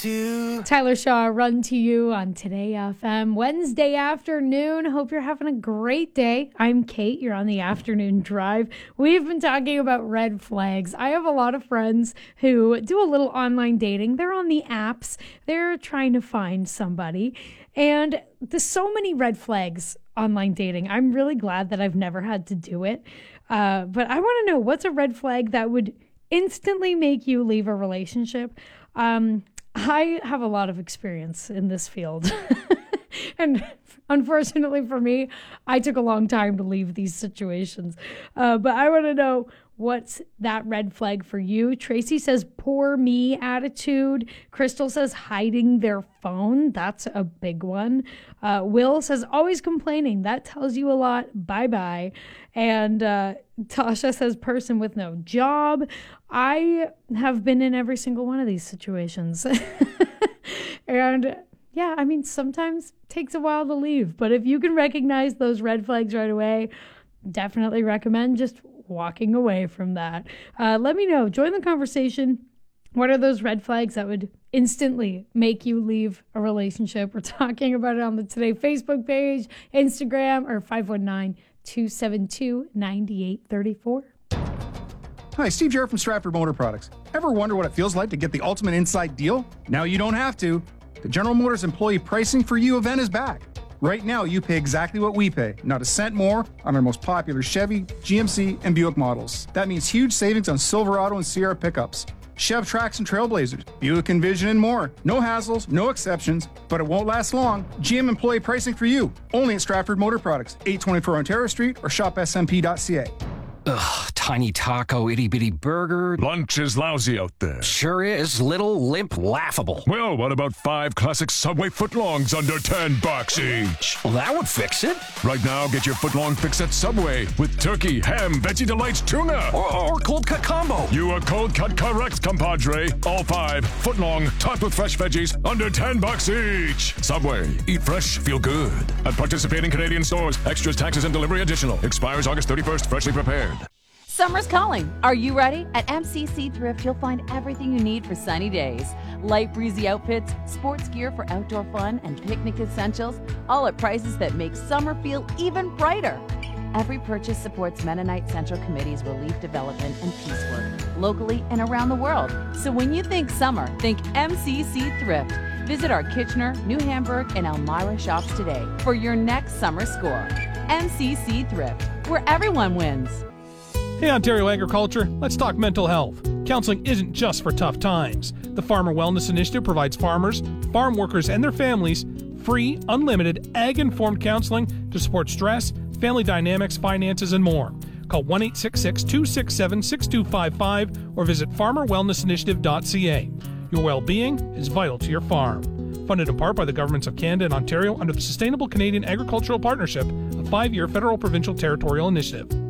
to. Tyler Shaw, Run to You on Today FM. Wednesday afternoon. Hope you're having a great day. I'm Kate. You're on the afternoon drive. We've been talking about red flags. I have a lot of friends who do a little online dating. They're on the apps. They're trying to find somebody. And there's so many red flags online dating. I'm really glad that I've never had to do it. But I want to know, what's a red flag that would instantly make you leave a relationship? I have a lot of experience in this field. And unfortunately for me, I took a long time to leave these situations. But I want to know, what's that red flag for you? Tracy says poor me attitude. Crystal says hiding their phone. That's a big one. Will says always complaining. That tells you a lot. Bye-bye. And Tasha says person with no job. I have been in every single one of these situations. And yeah, I mean, sometimes it takes a while to leave. But if you can recognize those red flags right away, definitely recommend just walking away from that. Let me know. Join the conversation. What are those red flags that would instantly make you leave a relationship? We're talking about it on the Today Facebook page, Instagram, or 519-272-9834. Hi, Steve Jarrett from Stratford Motor Products. Ever wonder what it feels like to get the ultimate inside deal? Now you don't have to. The General Motors Employee Pricing for You event is back. Right now, you pay exactly what we pay, not a cent more, on our most popular Chevy, GMC, and Buick models. That means huge savings on Silverado and Sierra pickups, Chev Trax and Trailblazers, Buick Envision, and more. No hassles, no exceptions, but it won't last long. GM Employee Pricing for You, only at Stratford Motor Products, 824 Ontario Street, or shopsmp.ca. Ugh, tiny taco, itty-bitty burger. Lunch is lousy out there. Sure is. Little, limp, laughable. Well, what about 5 classic Subway footlongs under $10 each? Well, that would fix it. Right now, get your footlong fix at Subway with turkey, ham, Veggie Delights, tuna. Or cold cut combo. You are cold cut correct, compadre. All 5 footlong, topped with fresh veggies, under $10 each. Subway. Eat fresh, feel good. At participating Canadian stores. Extras, taxes, and delivery additional. Expires August 31st. Freshly prepared. Summer's calling. Are you ready? At MCC Thrift, you'll find everything you need for sunny days. Light breezy outfits, sports gear for outdoor fun, and picnic essentials, all at prices that make summer feel even brighter. Every purchase supports Mennonite Central Committee's relief development and peace work, locally and around the world. So when you think summer, think MCC Thrift. Visit our Kitchener, New Hamburg, and Elmira shops today for your next summer score. MCC Thrift, where everyone wins. Hey Ontario Agriculture, let's talk mental health. Counseling isn't just for tough times. The Farmer Wellness Initiative provides farmers, farm workers, and their families free, unlimited, ag-informed counseling to support stress, family dynamics, finances, and more. Call 1-866-267-6255 or visit farmerwellnessinitiative.ca. Your well-being is vital to your farm. Funded in part by the governments of Canada and Ontario under the Sustainable Canadian Agricultural Partnership, a 5-year federal provincial territorial initiative.